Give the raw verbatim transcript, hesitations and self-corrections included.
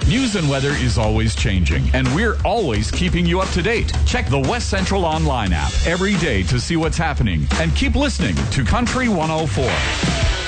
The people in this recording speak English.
News and weather is always changing, and we're always keeping you up to date. Check the West Central Online app every day to see what's happening, and keep listening to Country one oh four.